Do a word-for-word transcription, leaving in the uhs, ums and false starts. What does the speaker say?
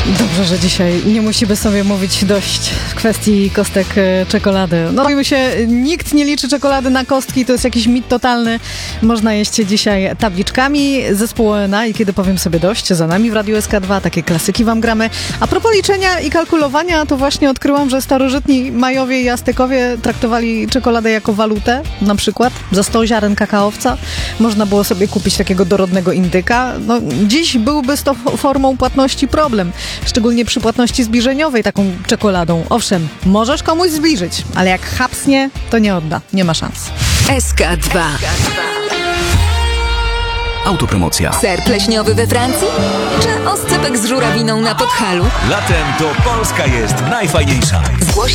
Dobrze, że dzisiaj nie musimy sobie mówić dość w kwestii kostek e, czekolady. No mówimy się, nikt nie liczy czekolady na kostki, to jest jakiś mit totalny. Można jeść dzisiaj tabliczkami. Zespół O N A i kiedy powiem sobie dość, za nami w Radiu S K dwa, takie klasyki wam gramy. A propos liczenia i kalkulowania, to właśnie odkryłam, że starożytni Majowie i Aztekowie traktowali czekoladę jako walutę, na przykład za sto ziaren kakaowca. Można było sobie kupić takiego dorodnego indyka. No, dziś byłby z tą formą płatności problem. Szczególnie przy płatności zbliżeniowej taką czekoladą. Owszem, możesz komuś zbliżyć, ale jak chapsnie, to nie odda. Nie ma szans. S K dwa. Autopromocja. Ser pleśniowy we Francji? Czy oscypek z żurawiną na Podhalu? Latem to Polska jest najfajniejsza. Zgłoś